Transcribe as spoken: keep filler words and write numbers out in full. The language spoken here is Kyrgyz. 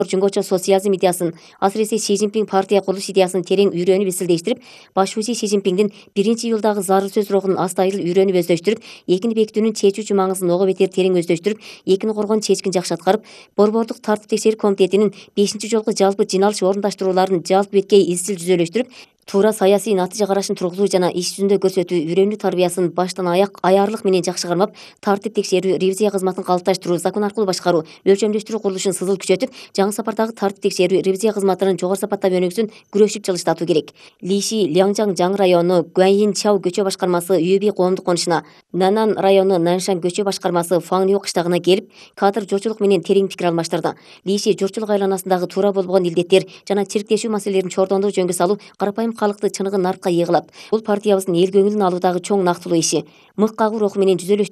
жөнгөчө социализм идеясын, асыресе Си Цзиньпин партия курулуш идеясын терең үйрөнүп эсилдештирип, баш шүүчү Си Цзиньпиндин биринчи июлдагы зарыл сөз рухун астайыл үйрөнүп өздөштүрүп, экини бекитүүнүн чечүүчү маңызын ого бетер терең өздөштүрүп, экини коргоонун чечкин жакшы аткарып, Борбордук тартип текшерүү комитетинин бешинчи жолку жалпы жыйналыш орундаштырууларын жалпы беткей изчил жүзөлөштүрүп, туура саясий натыйжа карашын тургузуу жана иш жүзүндө көрсөтүү үйрөнүү тарбиясын баштан аяк аярлык менен жакшы кармап, тартип текшерүү ревизия кызматын калыпташтыруу, закон аркылуу башкаруу, өлчөмдөштүрүү курулушун сызыл күчөтүп, жаңы сапардагы тартип текшерүү ревизия кызматынын жогору сапаттап өнүгүүсүн күрөшүп жылыштатуу керек. Лиши Лянжаң жаңы району Гуаньин Чао көчө башкармасы Юби коомдук конушуна, Нанан району Наншан көчө башкармасы Фаңниу кыштагына келип, кадр журчулук менен терең пикир алмаштырды. Лиши журчулук айланасындагы туура болбогон илдеттер жана чирктешүү маселелерин чордондук жөнгө салуу, карапайым калкты чыныгы наркка ийгилат. Бул партиябыздын эл көңүлүн алуудагы чоң нактылуу иши. Мык кагуу руху менен жүзөлөштүрүү